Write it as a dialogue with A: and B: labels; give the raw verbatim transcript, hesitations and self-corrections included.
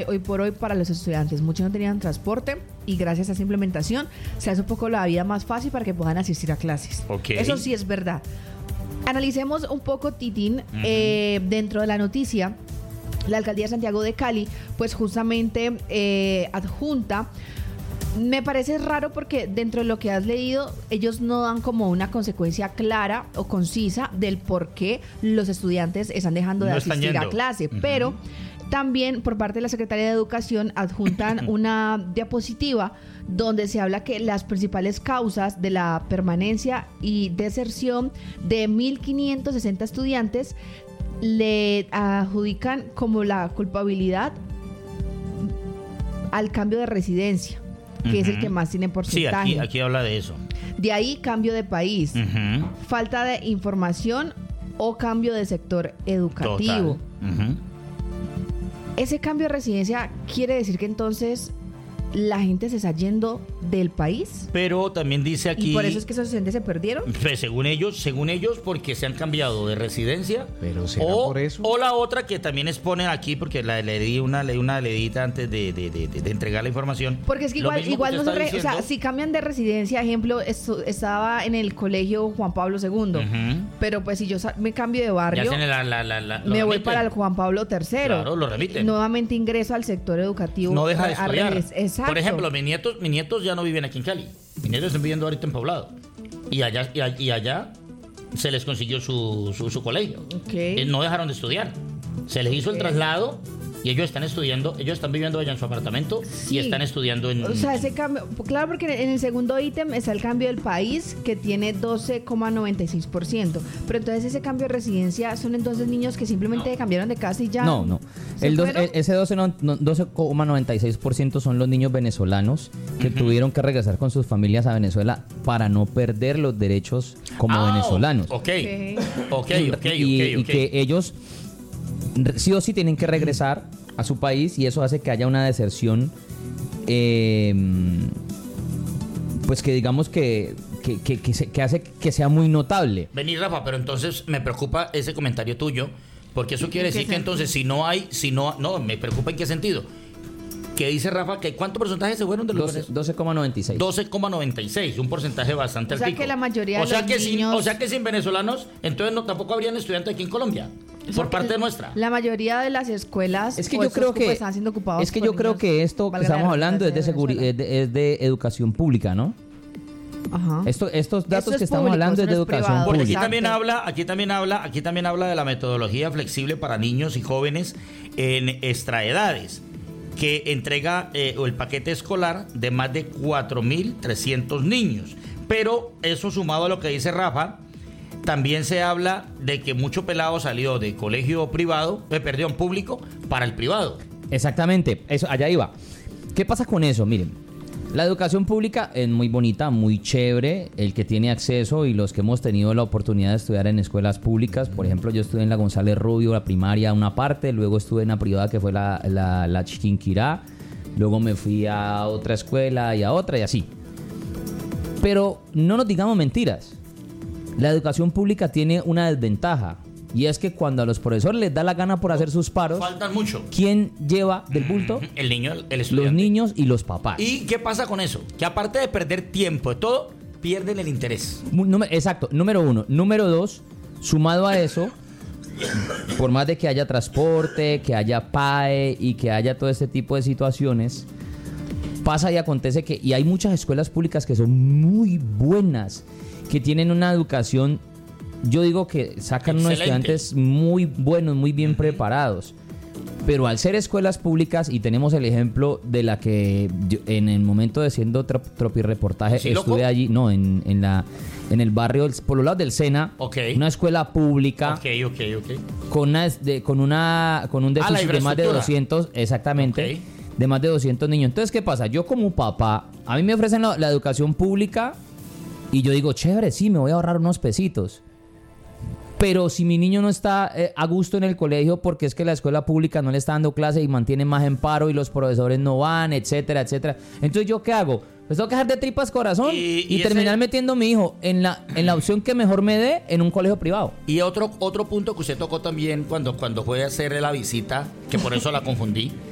A: hoy por hoy para los estudiantes. Muchos no tenían transporte y gracias a esa implementación se hace un poco la vida más fácil para que puedan asistir a clases.
B: Okay.
A: Eso sí es verdad. Analicemos un poco, Titín, uh-huh. eh, dentro de la noticia. La Alcaldía de Santiago de Cali, pues justamente eh, adjunta. Me parece raro porque dentro de lo que has leído, ellos no dan como una consecuencia clara o concisa del por qué los estudiantes están dejando de
B: no
A: asistir a clase, uh-huh. pero también por parte de la Secretaría de Educación adjuntan una diapositiva donde se habla que las principales causas de la permanencia y deserción de mil quinientos sesenta estudiantes le adjudican como la culpabilidad al cambio de residencia, que uh-huh. es el que más tiene porcentaje.
B: Sí, aquí, aquí habla de eso.
A: De ahí cambio de país, uh-huh. falta de información o cambio de sector educativo.
B: Uh-huh.
A: Ese cambio de residencia quiere decir que entonces la gente se está yendo del país.
B: Pero también dice aquí...
A: ¿Y por eso es que esos estudiantes se perdieron?
B: Pues según ellos, según ellos, porque se han cambiado de residencia.
C: Pero ¿será
B: o,
C: por eso?
B: O la otra que también exponen aquí, porque la, le di una, le di una leidita antes de, de, de, de entregar la información.
A: Porque es que igual, igual nosotros, o sea, si cambian de residencia, ejemplo, esto, estaba en el colegio Juan Pablo segundo, uh-huh. pero pues si yo me cambio de barrio,
B: la, la, la, la,
A: me voy para el Juan Pablo tercero.
B: Claro, lo remiten.
A: Nuevamente ingreso al sector educativo.
B: No deja de estudiar.
A: Exacto.
B: Por ejemplo, mis nietos, mis nietos ya no viven aquí en Cali. Mis nietos están viviendo ahorita en Poblado. Y allá, y, y allá se les consiguió su, su, su colegio.
A: Okay.
B: No dejaron de estudiar. Se les hizo okay. el traslado y ellos están estudiando, ellos están viviendo allá en su apartamento sí. y están estudiando en...
A: O sea, ese cambio, claro, porque en el segundo ítem está el cambio del país, que tiene doce coma noventa y seis por ciento. Pero entonces ese cambio de residencia son entonces niños que simplemente no. cambiaron de casa y ya...
D: No, no. El dos, ese doce coma noventa y seis por ciento son los niños venezolanos que uh-huh. tuvieron que regresar con sus familias a Venezuela para no perder los derechos como ah, venezolanos.
B: Ok, ok, ok,
D: y,
B: ok.
D: Y,
B: okay.
D: y que ellos... sí o sí tienen que regresar a su país y eso hace que haya una deserción eh, pues que digamos que que, que, que, se, que hace que sea muy notable.
B: Vení, Rafa, pero entonces me preocupa ese comentario tuyo, porque eso quiere decir que entonces si no hay, si no, no, me preocupa en qué sentido. Que dice Rafa que ¿cuánto porcentaje se fueron de los
D: doce coma noventa y seis?
B: doce coma noventa y seis, un porcentaje bastante alto.
A: O sea que la mayoría
B: o sea
A: de
B: que
A: los
B: sin,
A: niños...
B: O sea que sin venezolanos, entonces no tampoco habrían estudiantes aquí en Colombia. O sea por parte nuestra.
A: La mayoría de las escuelas
D: es que yo creo que
A: están siendo ocupados
D: es que yo creo que esto que estamos hablando es de, seguri- es de es de educación pública, ¿no?
A: Ajá.
D: Esto, estos datos
A: es
D: que estamos
A: público,
D: hablando es de
A: es
D: educación
A: privado.
B: Porque
D: pública.
B: aquí también habla, aquí también habla, aquí también habla de la metodología flexible para niños y jóvenes en extraedades, que entrega eh, el paquete escolar de más de cuatro mil trescientos niños. Pero eso sumado a lo que dice Rafa, también se habla de que mucho pelado salió de colegio privado, eh, perdón, público para el privado.
D: Exactamente, eso, allá iba. ¿Qué pasa con eso? Miren, la educación pública es muy bonita, muy chévere, el que tiene acceso y los que hemos tenido la oportunidad de estudiar en escuelas públicas. Por ejemplo, yo estudié en la González Rubio, la primaria, una parte, luego estuve en la privada que fue la, la, la Chiquinquirá, luego me fui a otra escuela y a otra y así. Pero no nos digamos mentiras, la educación pública tiene una desventaja. Y es que cuando a los profesores les da la gana por hacer sus paros,
B: faltan mucho.
D: ¿Quién lleva del bulto?
B: El niño, el estudiante.
D: Los niños y los papás.
B: ¿Y qué pasa con eso? Que aparte de perder tiempo de todo, pierden el interés.
D: Exacto, número uno. Número dos, sumado a eso, por más de que haya transporte, que haya P A E y que haya todo este tipo de situaciones, pasa y acontece que, y hay muchas escuelas públicas que son muy buenas, que tienen una educación, yo digo que sacan unos estudiantes muy buenos, muy bien uh-huh. preparados. Pero al ser escuelas públicas, y tenemos el ejemplo de la que yo, en el momento de siendo trop, tropirreportaje, ¿sí, estuve loco? allí, no, en, en la en el barrio, por los lados del Sena,
B: okay.
D: una escuela pública,
B: okay, okay, okay.
D: con una de, con una con un déficit ah, de más de doscientos, exactamente, okay. de más de doscientos niños. Entonces, ¿qué pasa? Yo como papá, a mí me ofrecen la, la educación pública y yo digo, chévere, sí, me voy a ahorrar unos pesitos. Pero si mi niño no está eh, a gusto en el colegio porque es que la escuela pública no le está dando clase y mantiene más en paro y los profesores no van, etcétera, etcétera. Entonces, ¿yo qué hago? Pues tengo que dejar de tripas corazón y, y, y terminar ese... metiendo a mi hijo en la, en la opción que mejor me dé en un colegio privado.
B: Y otro, otro punto que usted tocó también cuando, cuando fue a hacer la visita, que por eso la confundí,